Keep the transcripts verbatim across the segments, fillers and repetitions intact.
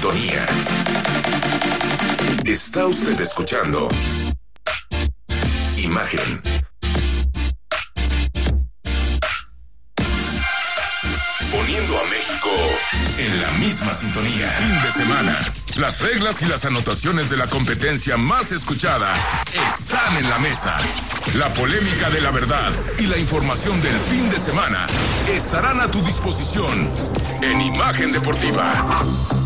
sintonía. Está usted escuchando Imagen. Poniendo a México en la misma sintonía. Fin de semana. Las reglas y las anotaciones de la competencia más escuchada están en la mesa. La polémica de la verdad y la información del fin de semana estarán a tu disposición en Imagen Deportiva.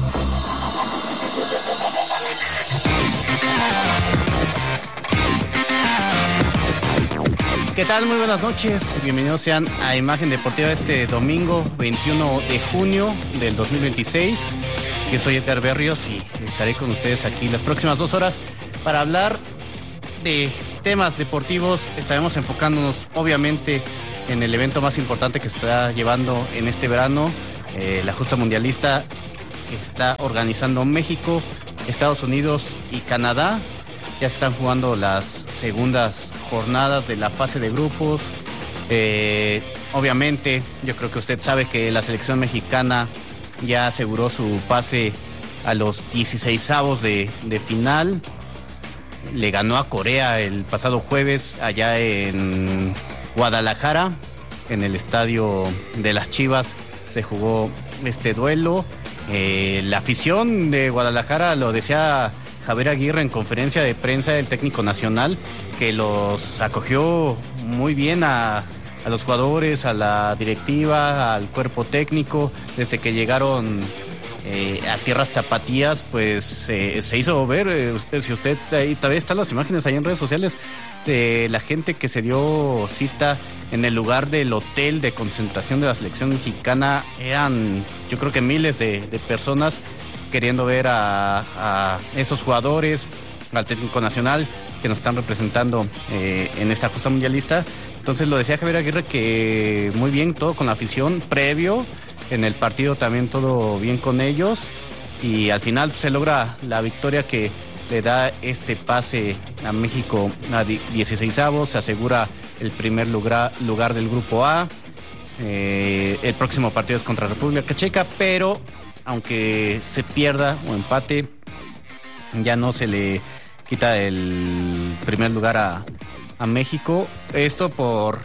¿Qué tal? Muy buenas noches. Bienvenidos sean a Imagen Deportiva este domingo veintiuno de junio del dos mil veintiséis. Yo soy Edgar Berrios y estaré con ustedes aquí las próximas dos horas para hablar de temas deportivos. Estaremos enfocándonos obviamente en el evento más importante que se está llevando en este verano, eh, la justa mundialista que está organizando México, Estados Unidos y Canadá. Ya se están jugando las segundas jornadas de la fase de grupos. Eh, obviamente, yo creo que usted sabe que la selección mexicana ya aseguró su pase a los dieciseisavos de, de final. Le ganó a Corea el pasado jueves allá en Guadalajara, en el estadio de las Chivas. Se jugó este duelo. Eh, la afición de Guadalajara, lo decía Javier Aguirre en conferencia de prensa del técnico nacional, que los acogió muy bien a, a los jugadores, a la directiva, al cuerpo técnico. Desde que llegaron eh, a tierras tapatías, pues eh, se hizo ver, eh, usted, si usted, ahí todavía están las imágenes ahí en redes sociales, de la gente que se dio cita en el lugar del hotel de concentración de la selección mexicana. Eran, yo creo que miles de, de personas queriendo ver a, a esos jugadores, al técnico nacional que nos están representando eh, en esta justa mundialista. Entonces lo decía Javier Aguirre que muy bien, todo con la afición, previo, en el partido también todo bien con ellos, y al final se logra la victoria que le da este pase a México a dieciseisavos, se asegura el primer lugar, lugar del grupo A. Eh, el próximo partido es contra República Checa, pero aunque se pierda o empate, ya no se le quita el primer lugar a, a México. Esto por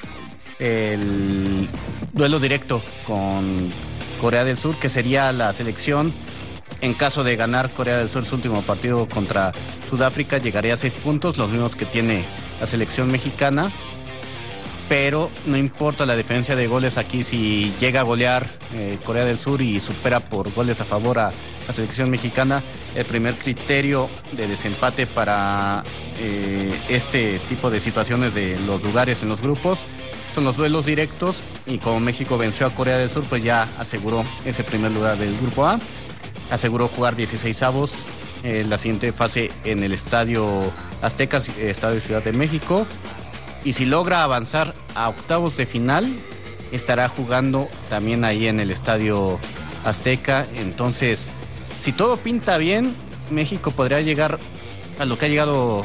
el duelo directo con Corea del Sur, que sería la selección, en caso de ganar Corea del Sur su último partido contra Sudáfrica, llegaría a seis puntos, los mismos que tiene la selección mexicana. Pero no importa la diferencia de goles aquí, si llega a golear eh, Corea del Sur y supera por goles a favor a la selección mexicana, el primer criterio de desempate para eh, este tipo de situaciones de los lugares en los grupos son los duelos directos, y como México venció a Corea del Sur, pues ya aseguró ese primer lugar del grupo A, aseguró jugar dieciseisavos en eh, la siguiente fase en el Estadio Azteca, Estadio Ciudad de México. Y si logra avanzar a octavos de final, estará jugando también ahí en el Estadio Azteca. Entonces, si todo pinta bien, México podría llegar a lo que ha llegado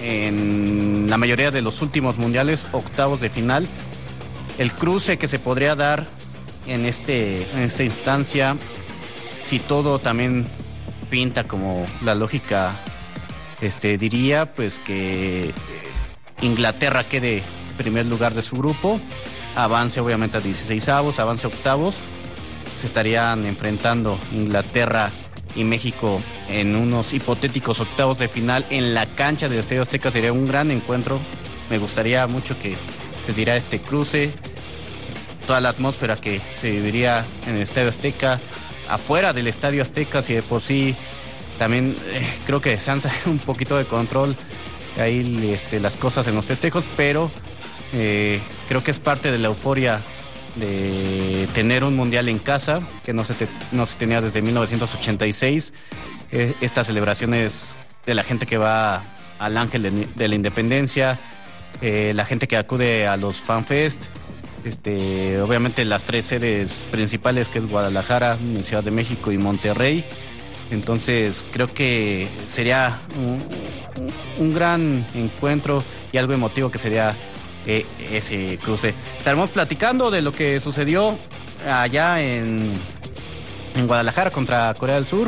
en la mayoría de los últimos mundiales, octavos de final. El cruce que se podría dar en, este, en esta instancia, si todo también pinta como la lógica este, diría, pues que Inglaterra quede primer lugar de su grupo, avance obviamente a dieciseisavos, avance a octavos. Se estarían enfrentando Inglaterra y México en unos hipotéticos octavos de final en la cancha del Estadio Azteca. Sería un gran encuentro. Me gustaría mucho que se diera este cruce, toda la atmósfera que se viviría en el Estadio Azteca, afuera del Estadio Azteca, si de por sí también eh, creo que se han salido un poquito de control ahí este, las cosas en los festejos, pero eh, creo que es parte de la euforia de tener un mundial en casa, que no se, te, no se tenía desde mil novecientos ochenta y seis. Eh, estas celebraciones de la gente que va al Ángel de, de la Independencia, eh, la gente que acude a los FanFest, este, obviamente las tres sedes principales, que es Guadalajara, Ciudad de México y Monterrey. Entonces creo que sería un, un gran encuentro y algo emotivo que sería eh, ese cruce. Estaremos platicando de lo que sucedió allá en, en Guadalajara contra Corea del Sur.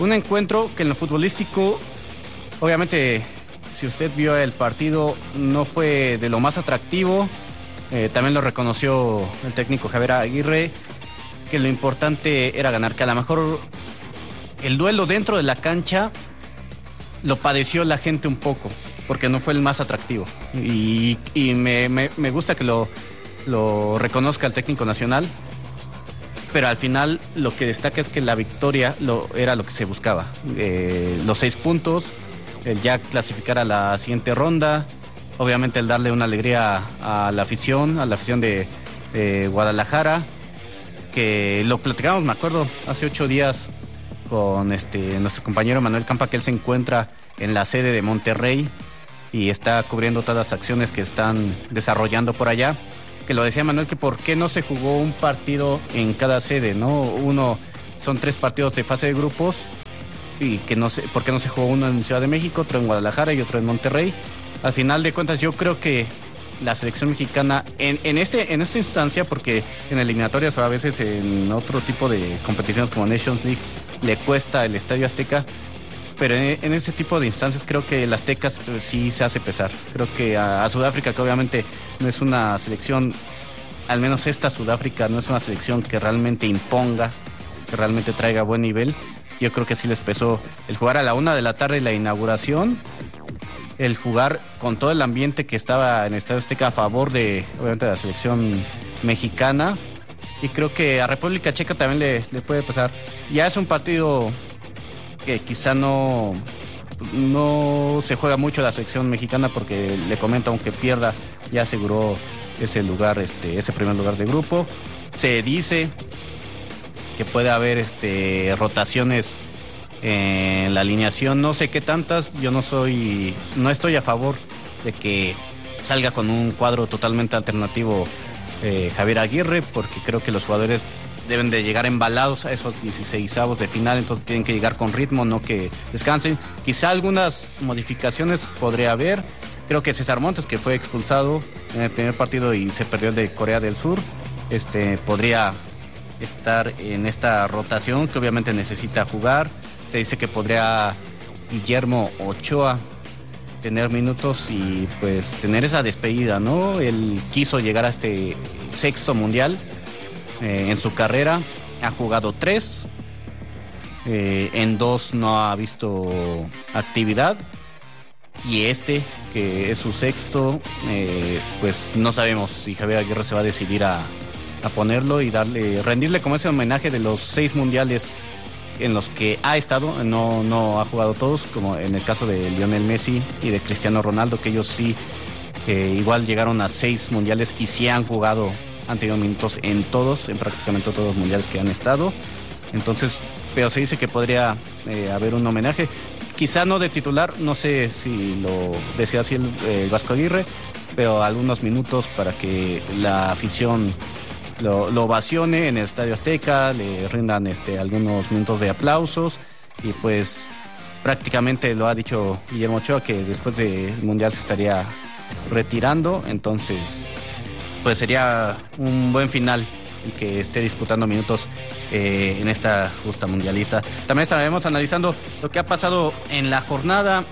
Un encuentro que en lo futbolístico, obviamente, si usted vio el partido, no fue de lo más atractivo. Eh, también lo reconoció el técnico Javier Aguirre, que lo importante era ganar, que a lo mejor el duelo dentro de la cancha lo padeció la gente un poco, porque no fue el más atractivo. Y, y me, me, me gusta que lo, lo reconozca el técnico nacional, pero al final lo que destaca es que la victoria lo, era lo que se buscaba. Eh, los seis puntos, el ya clasificar a la siguiente ronda, obviamente el darle una alegría a la afición, a la afición de, de Guadalajara, que lo platicamos, me acuerdo, hace ocho días con este nuestro compañero Manuel Campa, que él se encuentra en la sede de Monterrey y está cubriendo todas las acciones que están desarrollando por allá, que lo decía Manuel, que por qué no se jugó un partido en cada sede, ¿no? Uno, son tres partidos de fase de grupos, y que no sé, ¿por qué no se jugó uno en Ciudad de México, otro en Guadalajara y otro en Monterrey? Al final de cuentas, yo creo que la selección mexicana, en, en, este, en esta instancia, porque en eliminatorias o a veces en otro tipo de competiciones como Nations League, le cuesta el Estadio Azteca, pero en, en ese tipo de instancias creo que el Azteca sí se hace pesar. Creo que a, a Sudáfrica, que obviamente no es una selección, al menos esta Sudáfrica no es una selección que realmente imponga, que realmente traiga buen nivel. Yo creo que sí les pesó el jugar a la una de la tarde la inauguración, el jugar con todo el ambiente que estaba en el Estadio Azteca a favor de, obviamente, de la selección mexicana. Y creo que a República Checa también le, le puede pesar. Ya es un partido que quizá no, no se juega mucho la selección mexicana, porque le comento, aunque pierda, ya aseguró ese lugar, este, ese primer lugar de grupo. Se dice que puede haber este, rotaciones en la alineación, no sé qué tantas. Yo no soy, no estoy a favor de que salga con un cuadro totalmente alternativo eh, Javier Aguirre, porque creo que los jugadores deben de llegar embalados a esos dieciseisavos de final, entonces tienen que llegar con ritmo, no que descansen. Quizá algunas modificaciones podría haber. Creo que César Montes, que fue expulsado en el primer partido y se perdió el de Corea del Sur, este podría estar en esta rotación, que obviamente necesita jugar. Se dice que podría Guillermo Ochoa tener minutos y pues tener esa despedida, ¿no? Él quiso llegar a este sexto mundial eh, en su carrera, ha jugado tres, eh, en dos no ha visto actividad, y este, que es su sexto, eh, pues no sabemos si Javier Aguirre se va a decidir a, a ponerlo y darle, rendirle como ese homenaje de los seis mundiales en los que ha estado. No, no ha jugado todos, como en el caso de Lionel Messi y de Cristiano Ronaldo, que ellos sí eh, igual llegaron a seis mundiales y sí han jugado, han tenido minutos en todos, en prácticamente todos los mundiales que han estado. Entonces, pero se dice que podría eh, haber un homenaje, quizá no de titular, no sé si lo decía así el, el Vasco Aguirre, pero algunos minutos para que la afición Lo, lo ovacione en el Estadio Azteca, le rindan este, algunos minutos de aplausos, y pues prácticamente lo ha dicho Guillermo Ochoa, que después del Mundial se estaría retirando. Entonces pues sería un buen final el que esté disputando minutos eh, en esta justa mundialista. También estaremos analizando lo que ha pasado en la jornada.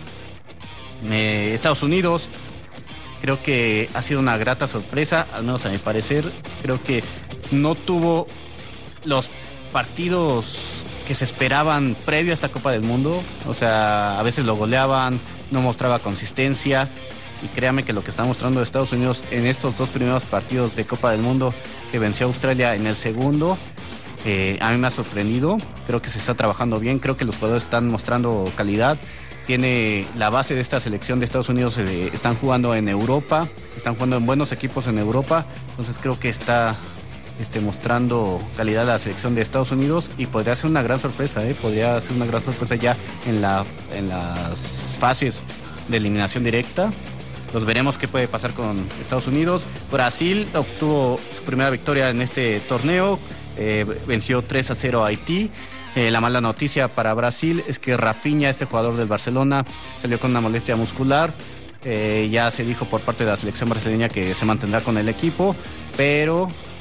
eh, Estados Unidos, creo que ha sido una grata sorpresa, al menos a mi parecer. Creo que no tuvo los partidos que se esperaban previo a esta Copa del Mundo. O sea, a veces lo goleaban, no mostraba consistencia. Y créame que lo que está mostrando Estados Unidos en estos dos primeros partidos de Copa del Mundo, que venció a Australia en el segundo, eh, a mí me ha sorprendido. Creo que se está trabajando bien, creo que los jugadores están mostrando calidad. Tiene la base de esta selección de Estados Unidos, eh, están jugando en Europa, están jugando en buenos equipos en Europa, entonces creo que está este, mostrando calidad la selección de Estados Unidos, y podría ser una gran sorpresa, eh, podría ser una gran sorpresa ya en, la, en las fases de eliminación directa. Los veremos qué puede pasar con Estados Unidos. Brasil obtuvo su primera victoria en este torneo, eh, venció tres a cero a Haití. Eh, la mala noticia para Brasil es que Rafinha, este jugador del Barcelona, salió con una molestia muscular. Eh, ya se dijo por parte de la selección brasileña que se mantendrá con el equipo, pero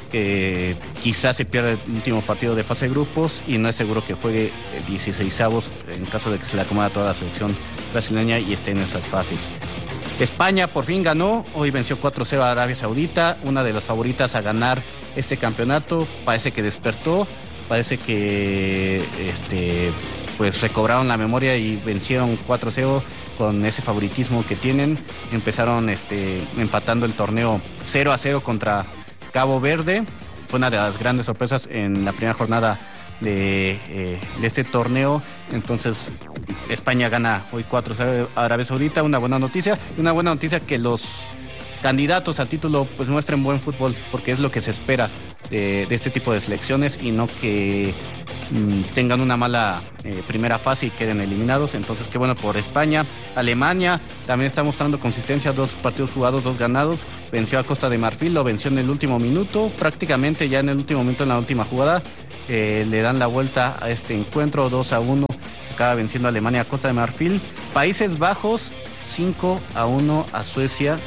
que quizás se pierda el último partido de fase de grupos y no es seguro que juegue dieciseisavos en caso de que se le acomoda toda la selección brasileña y esté en esas fases. España por fin ganó, hoy venció cuatro cero a Arabia Saudita, una de las favoritas a ganar este campeonato, parece que despertó, parece que este, pues recobraron la memoria y vencieron cuatro cero con ese favoritismo que tienen, empezaron este, empatando el torneo cero a cero contra Cabo Verde, fue una de las grandes sorpresas en la primera jornada de, eh, de este torneo. Entonces España gana hoy cuatro cero a Arabia Saudita, una buena noticia, una buena noticia que los candidatos al título pues muestren buen fútbol, porque es lo que se espera de, de este tipo de selecciones y no que mmm, tengan una mala eh, primera fase y queden eliminados. Entonces qué bueno por España. Alemania también está mostrando consistencia, dos partidos jugados, dos ganados, venció a Costa de Marfil, lo venció en el último minuto, prácticamente ya en el último minuto en la última jugada, eh, le dan la vuelta a este encuentro, dos a uno, acaba venciendo a Alemania a Costa de Marfil. Países Bajos cinco a uno a Suecia,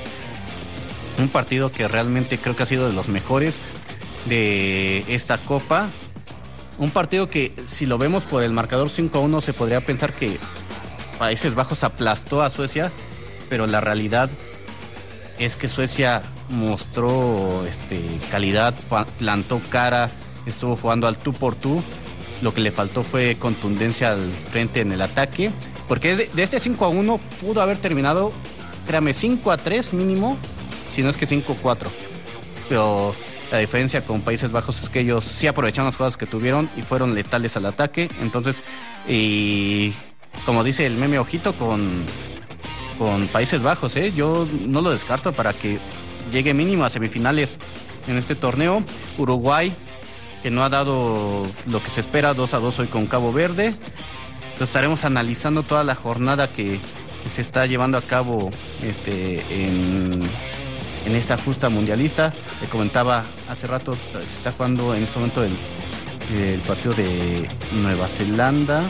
un partido que realmente creo que ha sido de los mejores de esta Copa. Un partido que, si lo vemos por el marcador cinco a uno, se podría pensar que Países Bajos aplastó a Suecia, pero la realidad es que Suecia mostró este, calidad, plantó cara, estuvo jugando al tú por tú. Lo que le faltó fue contundencia al frente en el ataque, porque de, de este cinco a uno pudo haber terminado, créame, cinco a tres mínimo, si no es que cinco a cuatro. Pero la diferencia con Países Bajos es que ellos sí aprovecharon las jugadas que tuvieron y fueron letales al ataque. Entonces, y como dice el meme, ojito con, con Países Bajos, ¿eh? Yo no lo descarto para que llegue mínimo a semifinales en este torneo. Uruguay, que no ha dado lo que se espera, dos a dos hoy con Cabo Verde. Lo estaremos analizando toda la jornada que, que se está llevando a cabo este en... en esta justa mundialista. Le comentaba hace rato, se está jugando en este momento el, el partido de Nueva Zelanda.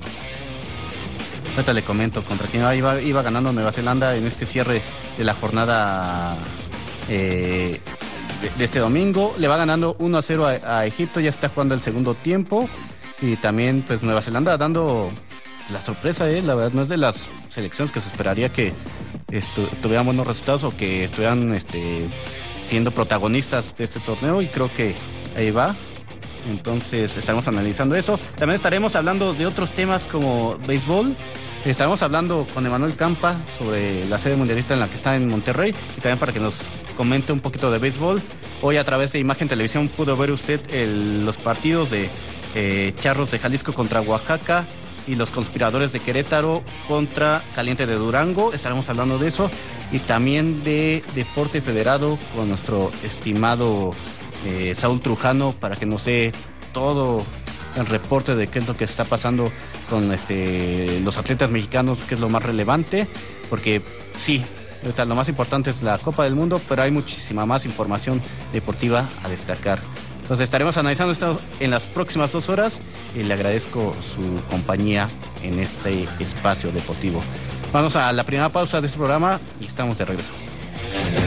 Ahorita le comento contra quién iba, iba ganando Nueva Zelanda en este cierre de la jornada eh, de, de este domingo. Le va ganando uno a cero a, a Egipto, ya está jugando el segundo tiempo. Y también pues Nueva Zelanda dando la sorpresa, eh, la verdad no es de las selecciones que se esperaría que Estu- tuvieran buenos resultados o que estuvieran este, siendo protagonistas de este torneo, y creo que ahí va. Entonces estaremos analizando eso. También estaremos hablando de otros temas como béisbol. Estaremos hablando con Emanuel Campa sobre la sede mundialista en la que está en Monterrey, y también para que nos comente un poquito de béisbol. Hoy a través de Imagen Televisión pudo ver usted el, los partidos de eh, Charros de Jalisco contra Oaxaca y los Conspiradores de Querétaro contra Caliente de Durango. Estaremos hablando de eso y también de deporte federado con nuestro estimado eh, Saúl Trujano, para que nos dé todo el reporte de qué es lo que está pasando con este, los atletas mexicanos, que es lo más relevante, porque sí, lo más importante es la Copa del Mundo, pero hay muchísima más información deportiva a destacar. Entonces estaremos analizando esto en las próximas dos horas y le agradezco su compañía en este espacio deportivo. Vamos a la primera pausa de este programa y estamos de regreso.